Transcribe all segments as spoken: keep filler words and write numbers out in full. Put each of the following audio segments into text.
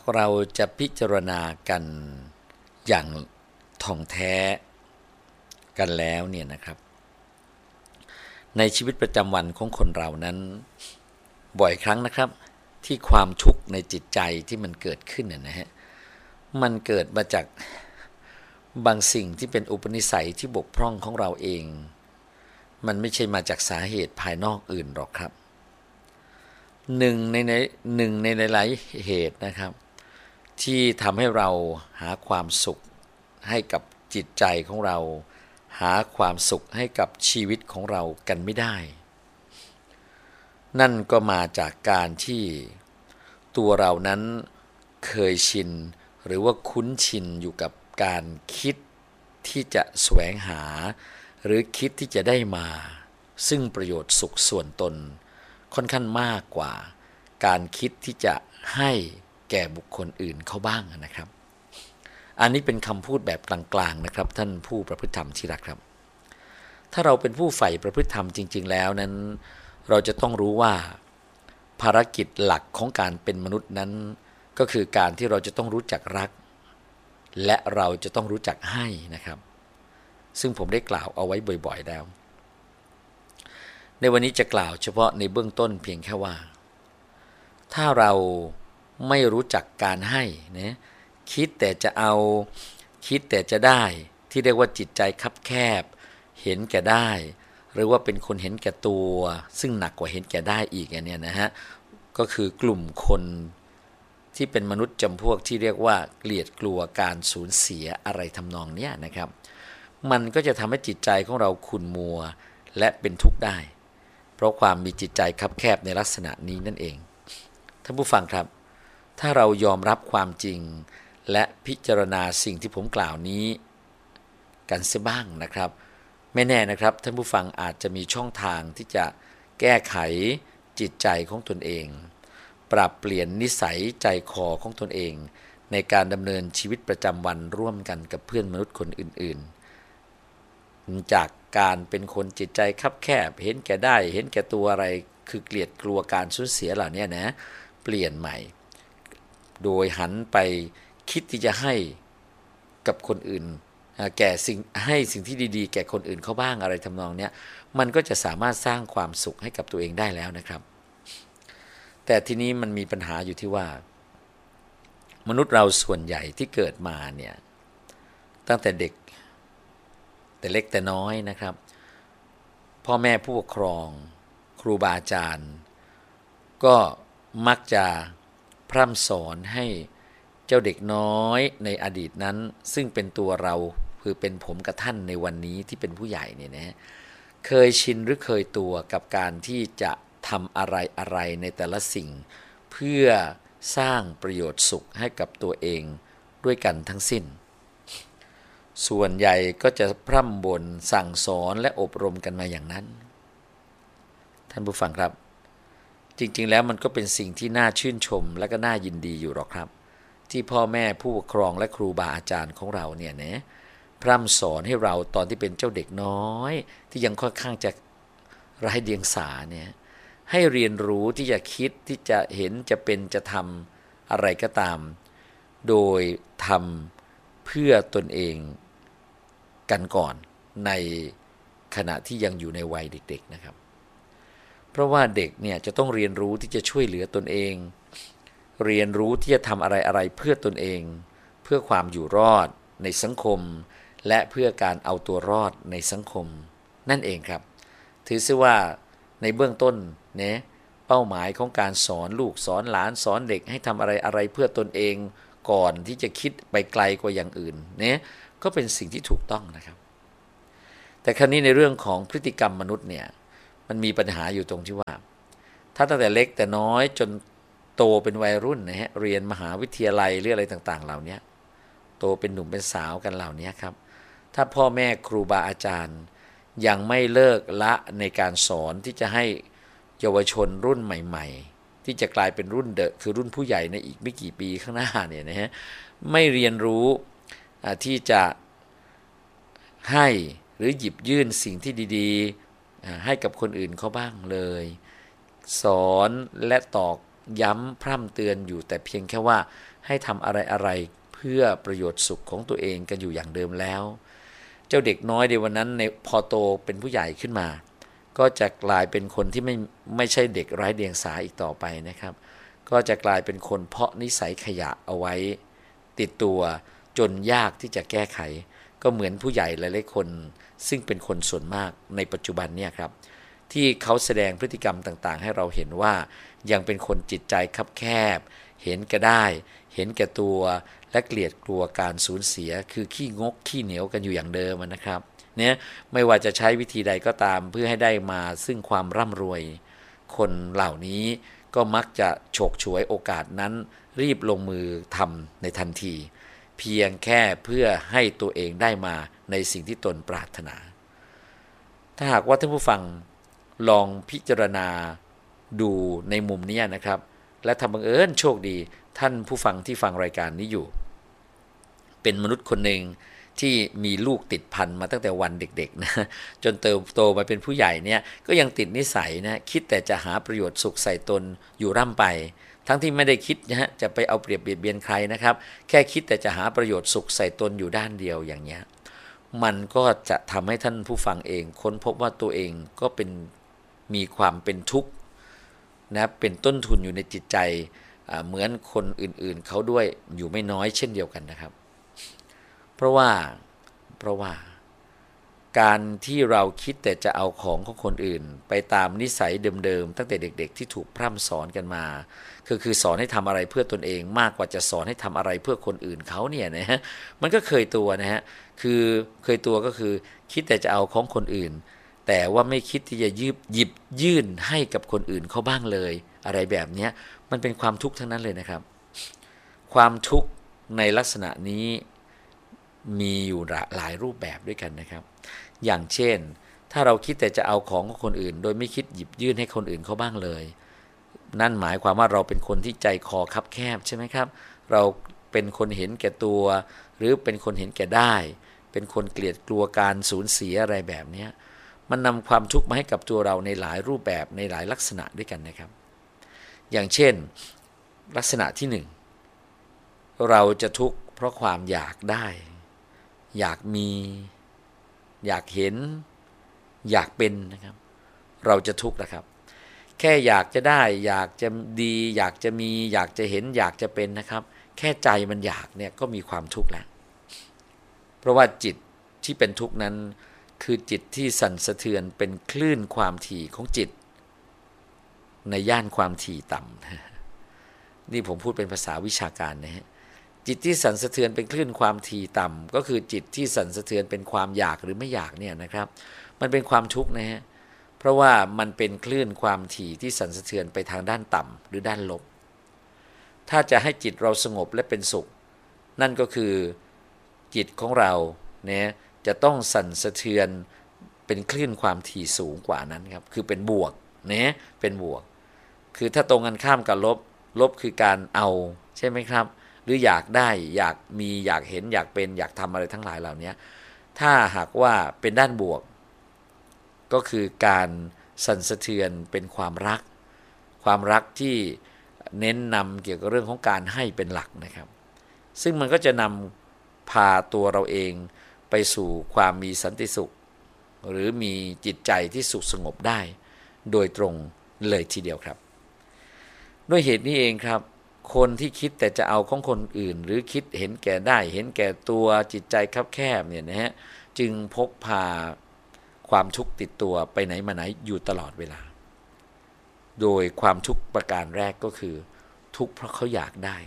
เราจะพิจารณากันอย่างท่องแท้กันแล้วเนี่ยนะครับในชีวิตประจำวันของคนเรานั้นบ่อยครั้งนะครับที่ความทุกข์ในจิตใจที่มันเกิดขึ้นนะฮะมันเกิดมาจากบางสิ่งที่เป็นอุปนิสัยที่บกพร่องของเราเองมันไม่ใช่มาจากสาเหตุภายนอกอื่นหรอกครับหนึ่งในหนึ่งในหลายๆเหตุนะครับที่ทำให้เราหาความสุขให้กับจิตใจของเราหาความสุขให้กับชีวิตของเรากันไม่ได้นั่นก็มาจากการที่ตัวเรานั้นเคยชินหรือว่าคุ้นชินอยู่กับการคิดที่จะแสวงหาหรือคิดที่จะได้มาซึ่งประโยชน์สุขส่วนตนค่อนข้างมากกว่าการคิดที่จะให้แก่บุคคลอื่นเขาบ้างนะครับอันนี้เป็นคำพูดแบบกลางๆนะครับท่านผู้ประพฤติธรรมที่รักครับถ้าเราเป็นผู้ใฝ่ประพฤติธรรมจริงๆแล้วนั้นเราจะต้องรู้ว่าภารกิจหลักของการเป็นมนุษย์นั้นก็คือการที่เราจะต้องรู้จักรักและเราจะต้องรู้จักให้นะครับซึ่งผมได้กล่าวเอาไว้บ่อยๆแล้วในวันนี้จะกล่าวเฉพาะในเบื้องต้นเพียงแค่ว่าถ้าเราไม่รู้จักการให้นะคิดแต่จะเอาคิดแต่จะได้ที่เรียกว่าจิตใจคับแคบเห็นแก่ได้หรือว่าเป็นคนเห็นแก่ตัวซึ่งหนักกว่าเห็นแก่ได้อีกอันนี้นะฮะก็คือกลุ่มคนที่เป็นมนุษย์จำพวกที่เรียกว่าเกลียดกลัวการสูญเสียอะไรทำนองเนี้ยนะครับมันก็จะทำให้จิตใจของเราขุ่นมัวและเป็นทุกข์ได้เพราะความมีจิตใจคับแคบในลักษณะนี้นั่นเองท่านผู้ฟังครับถ้าเรายอมรับความจริงและพิจารณาสิ่งที่ผมกล่าวนี้กันเสียบ้างนะครับไม่แน่นะครับท่านผู้ฟังอาจจะมีช่องทางที่จะแก้ไขจิตใจของตนเองปรับเปลี่ยนนิสัยใจคอของตนเองในการดำเนินชีวิตประจำวันร่วมกันกับเพื่อนมนุษย์คนอื่นๆจากการเป็นคนจิตใจคับแคบเห็นแก่ได้เห็นแก่ตัวอะไรคือเกลียดกลัวการสูญเสียเหล่านี้นะเปลี่ยนใหม่โดยหันไปคิดที่จะให้กับคนอื่นแก่สิ่งให้สิ่งที่ดีๆแก่คนอื่นเขาบ้างอะไรทำนองเนี้ยมันก็จะสามารถสร้างความสุขให้กับตัวเองได้แล้วนะครับแต่ทีนี้มันมีปัญหาอยู่ที่ว่ามนุษย์เราส่วนใหญ่ที่เกิดมาเนี่ยตั้งแต่เด็กแต่เล็กแต่น้อยนะครับพ่อแม่ผู้ปกครองครูบาอาจารย์ก็มักจะพร่ำสอนให้เจ้าเด็กน้อยในอดีตนั้นซึ่งเป็นตัวเราคือเป็นผมกับท่านในวันนี้ที่เป็นผู้ใหญ่เนี่ยนะเคยชินหรือเคยตัวกับการที่จะทำอะไรอะไรในแต่ละสิ่งเพื่อสร้างประโยชน์สุขให้กับตัวเองด้วยกันทั้งสิ้นส่วนใหญ่ก็จะพร่ำบ่นสั่งสอนและอบรมกันมาอย่างนั้นท่านผู้ฟังครับจริงๆแล้วมันก็เป็นสิ่งที่น่าชื่นชมและก็น่ายินดีอยู่หรอกครับที่พ่อแม่ผู้ปกครองและครูบาอาจารย์ของเราเนี่ยนะพร่ำสอนให้เราตอนที่เป็นเจ้าเด็กน้อยที่ยังค่อนข้างจะไร้เดียงสาเนี่ยให้เรียนรู้ที่จะคิดที่จะเห็นจะเป็นจะทำอะไรก็ตามโดยทำเพื่อตนเองกันก่อนในขณะที่ยังอยู่ในวัยเด็กๆนะครับเพราะว่าเด็กเนี่ยจะต้องเรียนรู้ที่จะช่วยเหลือตนเองเรียนรู้ที่จะทำอะไรอะไรเพื่อตนเองเพื่อความอยู่รอดในสังคมและเพื่อการเอาตัวรอดในสังคมนั่นเองครับถือซะว่าในเบื้องต้นเนี่ยเป้าหมายของการสอนลูกสอนหลานสอนเด็กให้ทำอะไรอะไรเพื่อตนเองก่อนที่จะคิดไปไกลกว่าอย่างอื่นเนี่ยก็เป็นสิ่งที่ถูกต้องนะครับแต่คราวนี้ในเรื่องของพฤติกรรมมนุษย์เนี่ยมันมีปัญหาอยู่ตรงที่ว่าถ้าตั้งแต่เล็กแต่น้อยจนโตเป็นวัยรุ่นนะฮะเรียนมหาวิทยาลัยหรืออะไรต่างๆเหล่านี้โตเป็นหนุ่มเป็นสาวกันเหล่านี้ครับถ้าพ่อแม่ครูบาอาจารย์ยังไม่เลิกละในการสอนที่จะให้เยาวชนรุ่นใหม่ๆที่จะกลายเป็นรุ่นเดอะคือรุ่นผู้ใหญ่ในอีกไม่กี่ปีข้างหน้าเนี่ยนะฮะไม่เรียนรู้ที่จะให้หรือหยิบยื่นสิ่งที่ดีๆให้กับคนอื่นเขาบ้างเลยสอนและตอกย้ำพร่ำเตือนอยู่แต่เพียงแค่ว่าให้ทำอะไรๆเพื่อประโยชน์สุขของตัวเองกันอยู่อย่างเดิมแล้วเจ้าเด็กน้อยในวันนั้นในพอโตเป็นผู้ใหญ่ขึ้นมาก็จะกลายเป็นคนที่ไม่ไม่ใช่เด็กไร้เดียงสาอีกต่อไปนะครับก็จะกลายเป็นคนเพาะนิสัยขยะเอาไว้ติดตัวจนยากที่จะแก้ไขก็เหมือนผู้ใหญ่หลายๆคนซึ่งเป็นคนส่วนมากในปัจจุบันเนี่ยครับที่เขาแสดงพฤติกรรมต่างๆให้เราเห็นว่ายังเป็นคนจิตใจคับแคบเห็นแก่ได้เห็นแก่ตัวและเกลียดกลัวการสูญเสียคือขี้งกขี้เหนียวกันอยู่อย่างเดิมนะครับเนี่ยไม่ว่าจะใช้วิธีใดก็ตามเพื่อให้ได้มาซึ่งความร่ำรวยคนเหล่านี้ก็มักจะฉกฉวยโอกาสนั้นรีบลงมือทำในทันทีเพียงแค่เพื่อให้ตัวเองได้มาในสิ่งที่ตนปรารถนาถ้าหากว่าท่านผู้ฟังลองพิจารณาดูในมุมนี้นะครับและถ้าบังเอิญโชคดีท่านผู้ฟังที่ฟังรายการนี้อยู่เป็นมนุษย์คนหนึ่งที่มีลูกติดพันมาตั้งแต่วันเด็กๆนะจนเติบโตมาเป็นผู้ใหญ่เนี่ยก็ยังติดนิสัยนะคิดแต่จะหาประโยชน์สุขใส่ตนอยู่ร่ำไปทั้งที่ไม่ได้คิดนะฮะจะไปเอาเปรียบเบียดเบียนใครนะครับแค่คิดแต่จะหาประโยชน์สุขใส่ตนอยู่ด้านเดียวอย่างเงี้ยมันก็จะทำให้ท่านผู้ฟังเองค้นพบว่าตัวเองก็เป็นมีความเป็นทุกข์นะเป็นต้นทุนอยู่ในจิตใจเหมือนคนอื่นๆเขาด้วยอยู่ไม่น้อยเช่นเดียวกันนะครับเพราะว่าเพราะว่าการที่เราคิดแต่จะเอาของของคนอื่นไปตามนิสัยเดิมๆตั้งแต่เด็กๆที่ถูกพร่ำสอนกันมาคือคือสอนให้ทำอะไรเพื่อตนเองมากกว่าจะสอนให้ทำอะไรเพื่อคนอื่นเขาเนี่ยนะฮะมันก็เคยตัวนะฮะคือเคยตัวก็คือคิดแต่จะเอาของคนอื่นแต่ว่าไม่คิดที่จะยืบหยิบยื่นให้กับคนอื่นเขาบ้างเลยอะไรแบบนี้มันเป็นความทุกข์ทั้งนั้นเลยนะครับความทุกข์ในลักษณะนี้มีอยู่หลายรูปแบบด้วยกันนะครับอย่างเช่นถ้าเราคิดแต่จะเอาของของคนอื่นโดยไม่คิดหยิบยื่นให้คนอื่นเขาบ้างเลยนั่นหมายความว่าเราเป็นคนที่ใจคอคับแคบใช่ไหมครับเราเป็นคนเห็นแก่ตัวหรือเป็นคนเห็นแก่ได้เป็นคนเกลียดกลัวการสูญเสียอะไรแบบนี้มันนำความทุกข์มาให้กับตัวเราในหลายรูปแบบในหลายลักษณะด้วยกันนะครับอย่างเช่นลักษณะที่หนึ่งเราจะทุกข์เพราะความอยากได้อยากมีอยากเห็นอยากเป็นนะครับเราจะทุกข์นะครับแค่อยากจะได้อยากจะดีอยากจะมีอยากจะเห็นอยากจะเป็นนะครับแค่ใจมันอยากเนี่ยก็มีความทุกข์แล้วเพราะว่าจิตที่เป็นทุกข์นั้นคือจิตที่สั่นสะเทือนเป็นคลื่นความถี่ของจิตในย่านความถี่ต่ำนี่ผมพูดเป็นภาษาวิชาการนะฮะจิตที่สั่นสะเทือนเป็นคลื่นความถี่ต่ำก็คือจิตที่สั่นสะเทือนเป็นความอยากหรือไม่อยากเนี่ยนะครับมันเป็นความทุกข์นะฮะเพราะว่ามันเป็นคลื่นความถี่ที่สั่นสะเทือนไปทางด้านต่ำหรือด้านลบถ้าจะให้จิตเราสงบและเป็นสุขนั่นก็คือจิตของเราเนี่ยจะต้องสั่นสะเทือนเป็นคลื่นความถี่สูงกว่านั้นครับคือเป็นบวกเนี่ยเป็นบวกคือถ้าตรงกันข้ามกับลบลบคือการเอาใช่ไหมครับหรืออยากได้อยากมีอยากเห็นอยากเป็นอยากทำอะไรทั้งหลายเหล่านี้ถ้าหากว่าเป็นด้านบวกก็คือการสั่นสะเทือนเป็นความรักความรักที่เน้นนำเกี่ยวกับเรื่องของการให้เป็นหลักนะครับซึ่งมันก็จะนำพาตัวเราเองไปสู่ความมีสันติสุขหรือมีจิตใจที่สุขสงบได้โดยตรงเลยทีเดียวครับด้วยเหตุนี้เองครับคนที่คิดแต่จะเอาของคนอื่นหรือคิดเห็นแก่ได้เห็นแก่ตัวจิตใจคับแคบเนี่ยนะฮะจึงพกพาความทุกข์ติดตัวไปไหนมาไหนอยู่ตลอดเวลาโดยความทุกข์ประการแรกก็คือทุกข์เพราะเขาอยากได้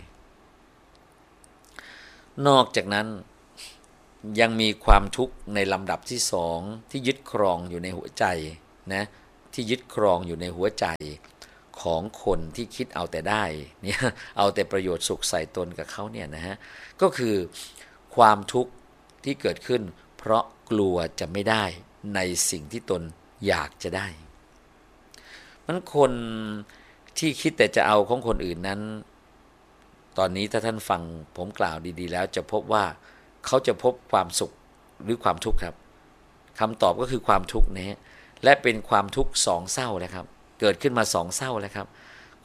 นอกจากนั้นยังมีความทุกข์ในลำดับที่สองที่ยึดครองอยู่ในหัวใจนะที่ยึดครองอยู่ในหัวใจของคนที่คิดเอาแต่ได้เนี่ยเอาแต่ประโยชน์สุขใส่ตนกับเขาเนี่ยนะฮะก็คือความทุกข์ที่เกิดขึ้นเพราะกลัวจะไม่ได้ในสิ่งที่ตนอยากจะได้มันคนที่คิดแต่จะเอาของคนอื่นนั้นตอนนี้ถ้าท่านฟังผมกล่าวดีๆแล้วจะพบว่าเขาจะพบความสุขหรือความทุกข์ครับคำตอบก็คือความทุกข์นะฮะและเป็นความทุกข์สองเศร้าแล้วครับเกิดขึ้นมาสองเศร้าแล้วครับ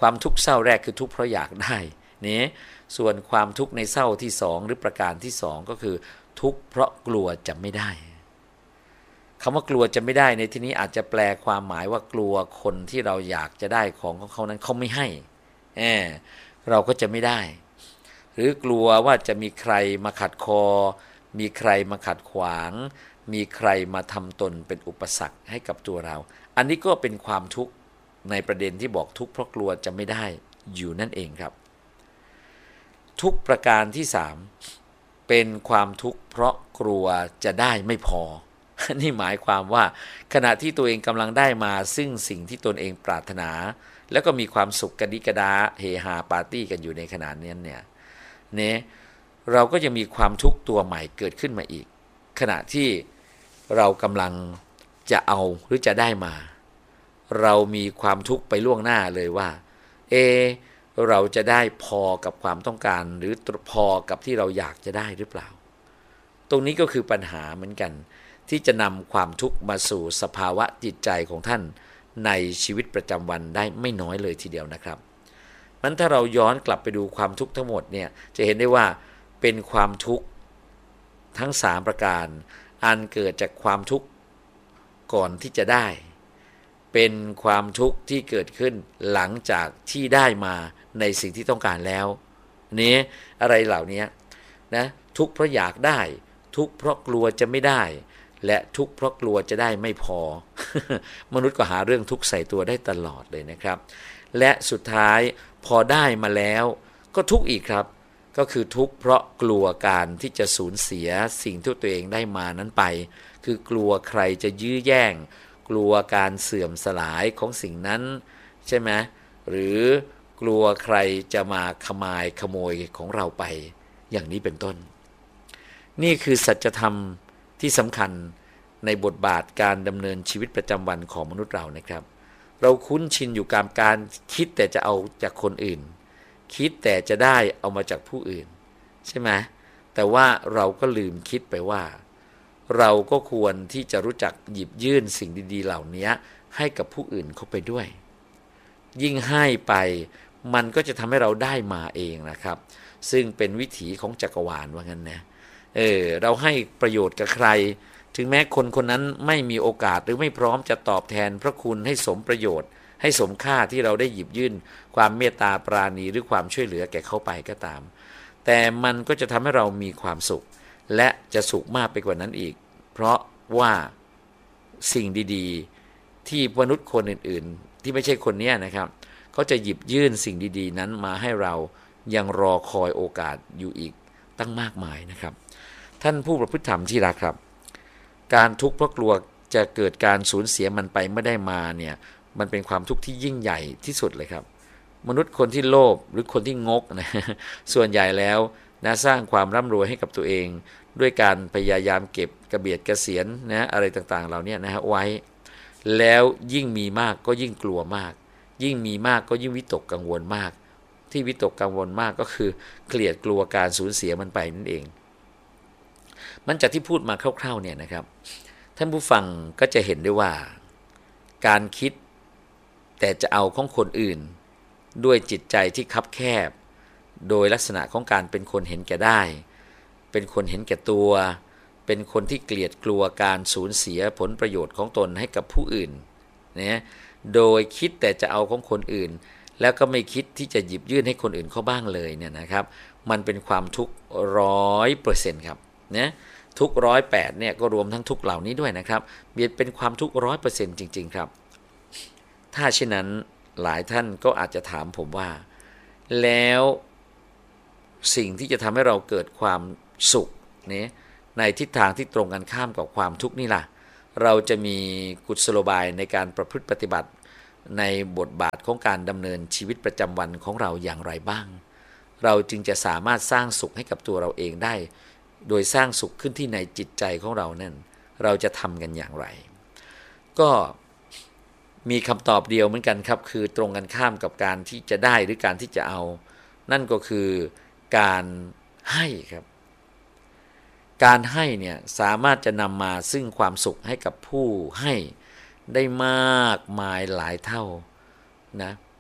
ความทุกข์เศร้าแรกคือทุกข์เพราะอยากได้นี่ส่วนความทุกข์ในเศร้าที่สองหรือประการที่สองก็คือทุกข์เพราะกลัวจะไม่ได้คำว่ากลัวจะไม่ได้ในที่นี้อาจจะแปลความหมายว่ากลัวคนที่เราอยากจะได้ของของเขานั้นเขาไม่ให้เออเราก็จะไม่ได้หรือกลัวว่าจะมีใครมาขัดคอมีใครมาขัดขวางมีใครมาทำตนเป็นอุปสรรคให้กับตัวเราอันนี้ก็เป็นความทุกข์ในประเด็นที่บอกทุกข์เพราะกลัวจะไม่ได้อยู่นั่นเองครับทุกประการที่สามเป็นความทุกข์เพราะกลัวจะได้ไม่พอนี่หมายความว่าขณะที่ตัวเองกำลังได้มาซึ่งสิ่งที่ตนเองปรารถนาแล้วก็มีความสุขกระดิกระดาเฮฮาปาร์ตี้กันอยู่ในขณะนี้เนี่ยเนี่ยเราก็ยังมีความทุกข์ตัวใหม่เกิดขึ้นมาอีกขณะที่เรากำลังจะเอาหรือจะได้มาเรามีความทุกข์ไปล่วงหน้าเลยว่าเอเราจะได้พอกับความต้องการหรือพอกับที่เราอยากจะได้หรือเปล่าตรงนี้ก็คือปัญหาเหมือนกันที่จะนำความทุกข์มาสู่สภาวะจิตใจของท่านในชีวิตประจำวันได้ไม่น้อยเลยทีเดียวนะครับนั้นถ้าเราย้อนกลับไปดูความทุกข์ทั้งหมดเนี่ยจะเห็นได้ว่าเป็นความทุกข์ทั้งสามประการอันเกิดจากความทุกข์ก่อนที่จะได้เป็นความทุกข์ที่เกิดขึ้นหลังจากที่ได้มาในสิ่งที่ต้องการแล้วนี้อะไรเหล่านี้นะทุกข์เพราะอยากได้ทุกข์เพราะกลัวจะไม่ได้และทุกข์เพราะกลัวจะได้ไม่พอ มนุษย์ก็หาเรื่องทุกข์ใส่ตัวได้ตลอดเลยนะครับและสุดท้ายพอได้มาแล้วก็ทุกข์อีกครับก็คือทุกข์เพราะกลัวการที่จะสูญเสียสิ่งที่ตัวเองได้มานั้นไปคือกลัวใครจะยื้อแย่งกลัวการเสื่อมสลายของสิ่งนั้นใช่ไหมหรือกลัวใครจะมาขมายขโมยของเราไปอย่างนี้เป็นต้นนี่คือสัจธรรมที่สำคัญในบทบาทการดำเนินชีวิตประจำวันของมนุษย์เรานะครับเราคุ้นชินอยู่กับการคิดแต่จะเอาจากคนอื่นคิดแต่จะได้เอามาจากผู้อื่นใช่ไหมแต่ว่าเราก็ลืมคิดไปว่าเราก็ควรที่จะรู้จักหยิบยื่นสิ่งดีๆเหล่านี้ให้กับผู้อื่นเข้าไปด้วยยิ่งให้ไปมันก็จะทำให้เราได้มาเองนะครับซึ่งเป็นวิถีของจักรวาลว่างั้นนะเออเราให้ประโยชน์กับใครถึงแม้คนคนนั้นไม่มีโอกาสหรือไม่พร้อมจะตอบแทนพระคุณให้สมประโยชน์ให้สมค่าที่เราได้หยิบยื่นความเมตตาปราณีหรือความช่วยเหลือแก่เขาไปก็ตามแต่มันก็จะทำให้เรามีความสุขและจะสุขมากไปกว่านั้นอีกเพราะว่าสิ่งดีๆที่มนุษย์คนอื่นๆที่ไม่ใช่คนนี้นะครับเขาจะหยิบยื่นสิ่งดีๆนั้นมาให้เรายังรอคอยโอกาสอยู่อีกตั้งมากมายนะครับท่านผู้ประพฤติธรรมที่รักครับการทุกข์เพราะกลัวจะเกิดการสูญเสียมันไปไม่ได้มาเนี่ยมันเป็นความทุกข์ที่ยิ่งใหญ่ที่สุดเลยครับมนุษย์คนที่โลภหรือคนที่งกนะส่วนใหญ่แล้วนะสร้างความร่ำรวยให้กับตัวเองด้วยการพยายามเก็บกระเบียดกระเสียนนะอะไรต่างๆเหล่านี้นะฮะไว้แล้วยิ่งมีมากก็ยิ่งกลัวมากยิ่งมีมากก็ยิ่งวิตกกังวลมากที่วิตกกังวลมากก็คือเกลียดกลัวการสูญเสียมันไปนั่นเองมันจากที่พูดมาคร่าวๆเนี่ยนะครับท่านผู้ฟังก็จะเห็นได้ว่าการคิดแต่จะเอาของคนอื่นด้วยจิตใจที่คับแคบโดยลักษณะของการเป็นคนเห็นแก่ได้เป็นคนเห็นแก่ตัวเป็นคนที่เกลียดกลัวการสูญเสียผลประโยชน์ของตนให้กับผู้อื่นนะโดยคิดแต่จะเอาของคนอื่นแล้วก็ไม่คิดที่จะหยิบยื่นให้คนอื่นเขาบ้างเลยเนี่ยนะครับมันเป็นความทุกข์ร้อยเปอร์เซ็นต์ครับนะทุกร้อยแปดเนี่ยก็รวมทั้งทุกเหล่านี้ด้วยนะครับเบียดเป็นความทุกข์ร้อยเปอร์เซ็นต์จริงๆครับถ้าเช่นนั้นหลายท่านก็อาจจะถามผมว่าแล้วสิ่งที่จะทำให้เราเกิดความสุขเนี่ยในทิศทางที่ตรงกันข้ามกับความทุกข์นี่ล่ะเราจะมีกุศโลบายในการประพฤติปฏิบัติในบทบาทของการดำเนินชีวิตประจำวันของเราอย่างไรบ้างเราจึงจะสามารถสร้างสุขให้กับตัวเราเองได้โดยสร้างสุขขึ้นที่ในจิตใจของเรานั่นเราจะทำกันอย่างไรก็มีคำตอบเดียวเหมือนกันครับคือตรงกันข้ามกับการที่จะได้หรือการที่จะเอานั่นก็คือการให้ครับการให้เนี่ยสามารถจะนำมาซึ่งความสุขให้กับผู้ให้ได้มากมายหลายเท่านะ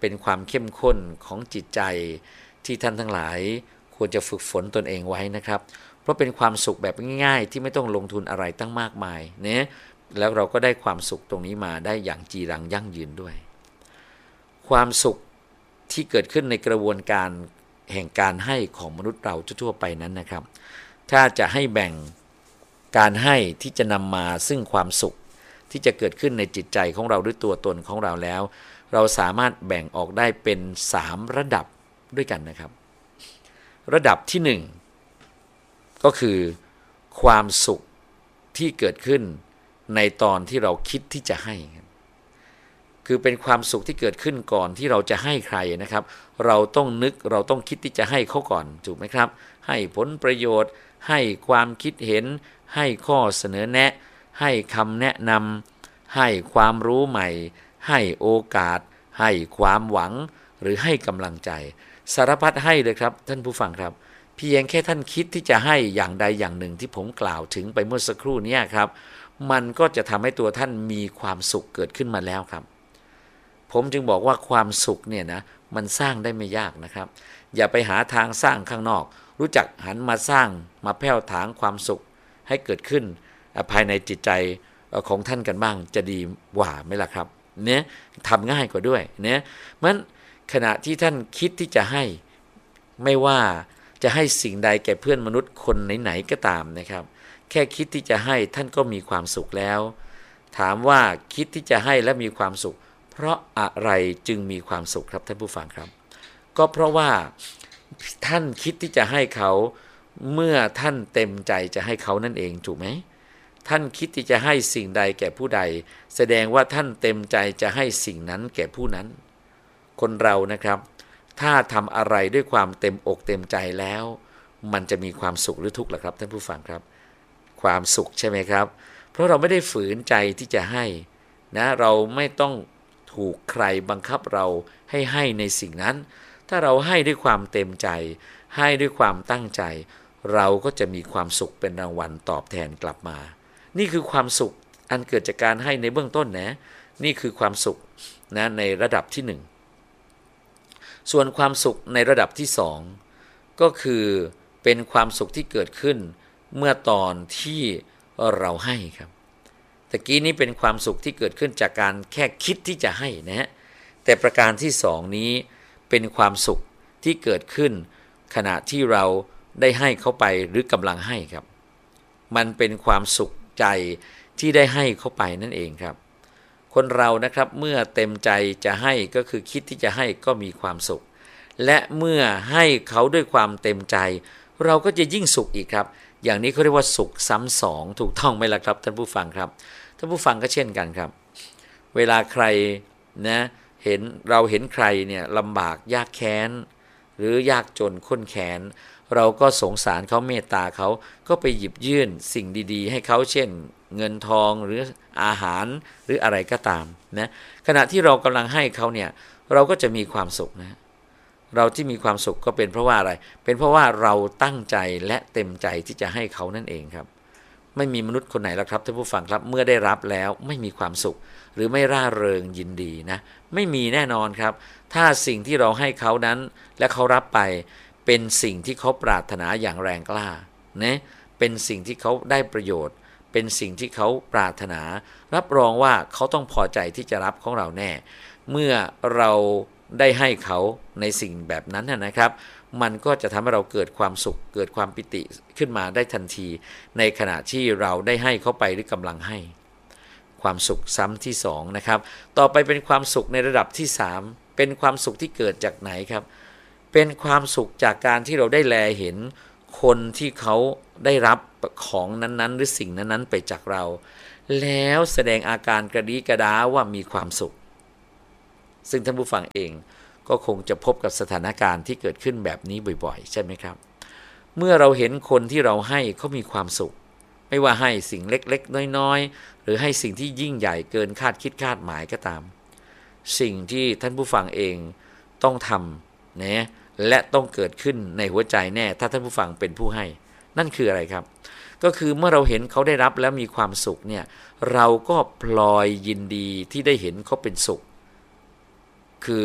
เป็นความเข้มข้นของจิตใจที่ท่านทั้งหลายควรจะฝึกฝนตนเองไว้นะครับเพราะเป็นความสุขแบบง่ายๆที่ไม่ต้องลงทุนอะไรตั้งมากมายเนี่ยแล้วเราก็ได้ความสุขตรงนี้มาได้อย่างจีรังยั่งยืนด้วยความสุขที่เกิดขึ้นในกระบวนการแห่งการให้ของมนุษย์เราทั่วไปนั้นนะครับถ้าจะให้แบ่งการให้ที่จะนำมาซึ่งความสุขที่จะเกิดขึ้นในจิตใจของเราด้วยตัวตนของเราแล้วเราสามารถแบ่งออกได้เป็นสามระดับด้วยกันนะครับระดับที่หนึ่งก็คือความสุขที่เกิดขึ้นในตอนที่เราคิดที่จะให้คือเป็นความสุขที่เกิดขึ้นก่อนที่เราจะให้ใครนะครับเราต้องนึกเราต้องคิดที่จะให้เขาก่อนถูกไหมครับให้ผลประโยชน์ให้ความคิดเห็นให้ข้อเสนอแนะให้คำแนะนำให้ความรู้ใหม่ให้โอกาสให้ความหวังหรือให้กำลังใจสารพัดให้เลยครับท่านผู้ฟังครับเพียงแค่ท่านคิดที่จะให้อย่างใดอย่างหนึ่งที่ผมกล่าวถึงไปเมื่อสักครู่นี้ครับมันก็จะทำให้ตัวท่านมีความสุขเกิดขึ้นมาแล้วครับผมจึงบอกว่าความสุขเนี่ยนะมันสร้างได้ไม่ยากนะครับอย่าไปหาทางสร้างข้างนอกรู้จักหันมาสร้างมาแผ่วถางความสุขให้เกิดขึ้นภายในจิตใจของท่านกันบ้างจะดีกว่าไหมล่ะครับเนี่ยทำง่ายกว่าด้วยเนี่ยมันขณะที่ท่านคิดที่จะให้ไม่ว่าจะให้สิ่งใดแก่เพื่อนมนุษย์คนไหนๆก็ตามนะครับแค่คิดที่จะให้ท่านก็มีความสุขแล้วถามว่าคิดที่จะให้และมีความสุขเพราะอะไรจึงมีความสุขครับท่านผู้ฟังครับก็เพราะว่าท่านคิดที่จะให้เขาเมื่อท่านเต็มใจจะให้เขานั่นเองถูกไหมท่านคิดที่จะให้สิ่งใดแก่ผู้ใดแสดงว่าท่านเต็มใจจะให้สิ่งนั้นแก่ผู้นั้นคนเรานะครับถ้าทำอะไรด้วยความเต็มอกเต็มใจแล้วมันจะมีความสุขหรือทุกข์ล่ะครับท่านผู้ฟังครับความสุขใช่ไหมครับเพราะเราไม่ได้ฝืนใจที่จะให้นะเราไม่ต้องถูกใครบังคับเราให้ให้ในสิ่งนั้นถ้าเราให้ด้วยความเต็มใจให้ด้วยความตั้งใจเราก็จะมีความสุขเป็นรางวัลตอบแทนกลับมานี่คือความสุขอันเกิดจากการให้ในเบื้องต้นนะนี่คือความสุขนะในระดับที่หนึ่งส่วนความสุขในระดับที่สองก็คือเป็นความสุขที่เกิดขึ้นเมื่อตอนที่เราให้ครับตะกี้นี้เป็นความสุขที่เกิดขึ้นจากการแค่คิดที่จะให้นะฮะแต่ประการที่สองนี้เป็นความสุขที่เกิดขึ้นขณะที่เราได้ให้เขาไปหรือกำลังให้ครับมันเป็นความสุขใจที่ได้ให้เขาไปนั่นเองครับคนเรานะครับเมื่อเต็มใจจะให้ก็คือคิดที่จะให้ก็มีความสุขและเมื่อให้เขาด้วยความเต็มใจเราก็จะยิ่งสุขอีกครับอย่างนี้เขาเรียกว่าสุขซ้ำสองถูกต้องไหมล่ะครับท่านผู้ฟังครับท่านผู้ฟังก็เช่นกันครับเวลาใครนะเห็นเราเห็นใครเนี่ยลำบากยากแค้นหรือยากจนข้นแค้นเราก็สงสารเขาเมตตาเขาก็ไปหยิบยื่นสิ่งดีๆให้เขาเช่นเงินทองหรืออาหารหรืออะไรก็ตามนะขณะที่เรากำลังให้เขาเนี่ยเราก็จะมีความสุขนะเราที่มีความสุขก็เป็นเพราะว่าอะไรเป็นเพราะว่าเราตั้งใจและเต็มใจที่จะให้เขานั่นเองครับไม่มีมนุษย์คนไหนหรอกครับท่านผู้ฟังครับเมื่อได้รับแล้วไม่มีความสุขหรือไม่ร่าเริงยินดีนะไม่มีแน่นอนครับถ้าสิ่งที่เราให้เขานั้นและเขารับไปเป็นสิ่งที่เขาปรารถนาอย่างแรงกล้านะเป็นสิ่งที่เขาได้ประโยชน์เป็นสิ่งที่เขาปรารถนารับรองว่าเขาต้องพอใจที่จะรับของเราแน่เมื่อเราได้ให้เขาในสิ่งแบบนั้นนะครับมันก็จะทำให้เราเกิดความสุขเกิดความปิติขึ้นมาได้ทันทีในขณะที่เราได้ให้เขาไปหรือกำลังให้ความสุขซ้ำที่สองนะครับต่อไปเป็นความสุขในระดับที่สามเป็นความสุขที่เกิดจากไหนครับเป็นความสุขจากการที่เราได้แลเห็นคนที่เขาได้รับของนั้นๆหรือสิ่งนั้นๆไปจากเราแล้วแสดงอาการกระดีกระดาว่ามีความสุขซึ่งท่านผู้ฟังเองก็คงจะพบกับสถานการณ์ที่เกิดขึ้นแบบนี้บ่อยๆใช่ไหมครับเมื่อเราเห็นคนที่เราให้เขามีความสุขไม่ว่าให้สิ่งเล็กๆน้อยๆหรือให้สิ่งที่ยิ่งใหญ่เกินคาดคิดคาดหมายก็ตามสิ่งที่ท่านผู้ฟังเองต้องทำนะและต้องเกิดขึ้นในหัวใจแน่ถ้าท่านผู้ฟังเป็นผู้ให้นั่นคืออะไรครับก็คือเมื่อเราเห็นเขาได้รับแล้วมีความสุขเนี่ยเราก็พลอยยินดีที่ได้เห็นเขาเป็นสุขคือ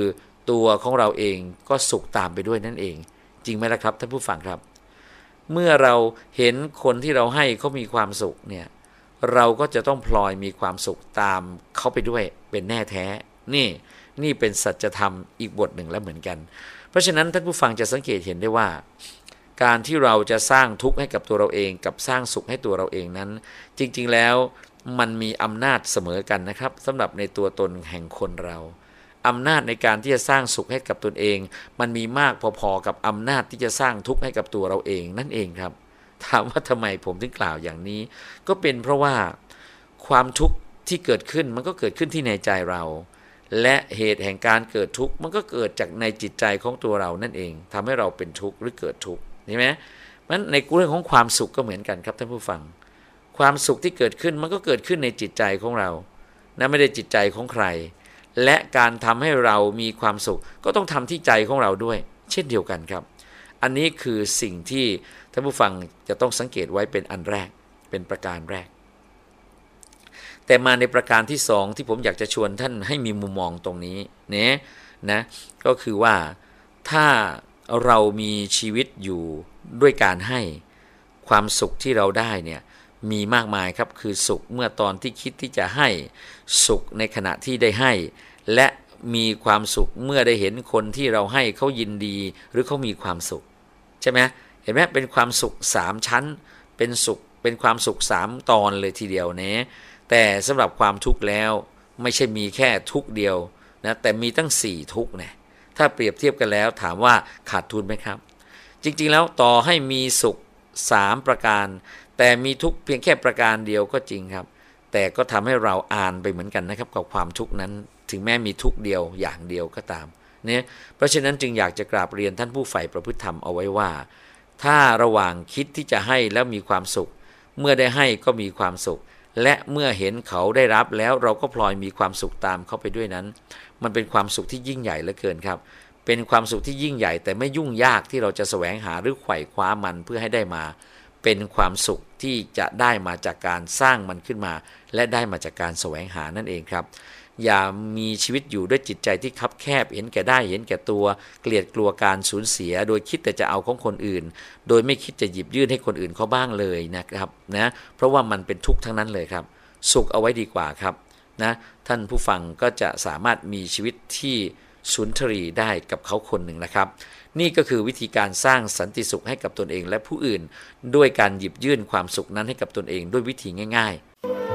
ตัวของเราเองก็สุขตามไปด้วยนั่นเองจริงไหมล่ะครับท่านผู้ฟังครับเมื่อเราเห็นคนที่เราให้เขามีความสุขเนี่ยเราก็จะต้องพลอยมีความสุขตามเขาไปด้วยเป็นแน่แท้นี่นี่เป็นสัจธรรมอีกบทหนึ่งแล้วเหมือนกันเพราะฉะนั้นท่านผู้ฟังจะสังเกตเห็นได้ว่าการที่เราจะสร้างทุกข์ให้กับตัวเราเองกับสร้างสุขให้ตัวเราเองนั้นจริงๆแล้วมันมีอำนาจเสมอกันนะครับสำหรับในตัวตนแห่งคนเราอำนาจในการที่จะสร้างสุขให้กับตนเองมันมีมากพอๆกับอำนาจที่จะสร้างทุกข์ให้กับตัวเราเองนั่นเองครับถามว่าทำไมผมถึงกล่าวอย่างนี้ก็เป็นเพราะว่าความทุกข์ที่เกิดขึ้นมันก็เกิดขึ้นที่ในใจเราและเหตุแห่งการเกิดทุกข์มันก็เกิดจากในจิตใจของตัวเรานั่นเองทำให้เราเป็นทุกข์หรือเกิดทุกข์ใช่ไหมมันในเรื่องของความสุขก็เหมือนกันครับท่านผู้ฟังความสุขที่เกิดขึ้นมันก็เกิดขึ้นในจิตใจของเรานะไม่ได้จิตใจของใครและการทำให้เรามีความสุขก็ต้องทำที่ใจของเราด้วยเช่นเดียวกันครับอันนี้คือสิ่งที่ท่านผู้ฟังจะต้องสังเกตไว้เป็นอันแรกเป็นประการแรกแต่มาในประการที่สองที่ผมอยากจะชวนท่านให้มีมุมมองตรงนี้เนี่ยนะก็คือว่าถ้าเรามีชีวิตอยู่ด้วยการให้ความสุขที่เราได้เนี่ยมีมากมายครับคือสุขเมื่อตอนที่คิดที่จะให้สุขในขณะที่ได้ให้และมีความสุขเมื่อได้เห็นคนที่เราให้เขายินดีหรือเขามีความสุขใช่ไหมเห็นไหมเป็นความสุขสามชั้นเป็นสุขเป็นความสุขสามตอนเลยทีเดียวเนี่ยแต่สำหรับความทุกข์แล้วไม่ใช่มีแค่ทุกข์เดียวนะแต่มีตั้งสี่ทุกข์นะถ้าเปรียบเทียบกันแล้วถามว่าขาดทุนไหมครับจริงๆแล้วต่อให้มีสุขสามประการแต่มีทุกข์เพียงแค่ประการเดียวก็จริงครับแต่ก็ทำให้เราอ่านไปเหมือนกันนะครับกับความทุกข์นั้นถึงแม้มีทุกข์เดียวอย่างเดียวก็ตามเนี่ยเพราะฉะนั้นจึงอยากจะกราบเรียนท่านผู้ใฝ่ประพฤติธรรมเอาไว้ว่าถ้าระหว่างคิดที่จะให้แล้วมีความสุขเมื่อได้ให้ก็มีความสุขและเมื่อเห็นเขาได้รับแล้วเราก็พลอยมีความสุขตามเข้าไปด้วยนั้นมันเป็นความสุขที่ยิ่งใหญ่เหลือเกินครับเป็นความสุขที่ยิ่งใหญ่แต่ไม่ยุ่งยากที่เราจะแสวงหาหรือไขว่คว้ามันเพื่อให้ได้มาเป็นความสุขที่จะได้มาจากการสร้างมันขึ้นมาและได้มาจากการแสวงหานั่นเองครับอย่ามีชีวิตอยู่ด้วยจิตใจที่คับแคบเห็นแก่ได้เห็นแก่ตัวเกลียดกลัวการสูญเสียโดยคิดแต่จะเอาของคนอื่นโดยไม่คิดจะหยิบยื่นให้คนอื่นเขาบ้างเลยนะครับนะเพราะว่ามันเป็นทุกข์ทั้งนั้นเลยครับสุขเอาไว้ดีกว่าครับนะท่านผู้ฟังก็จะสามารถมีชีวิตที่สุนทรีได้กับเขาคนหนึ่งนะครับนี่ก็คือวิธีการสร้างสันติสุขให้กับตนเองและผู้อื่นด้วยการหยิบยื่นความสุขนั้นให้กับตนเองด้วยวิธีง่ายๆ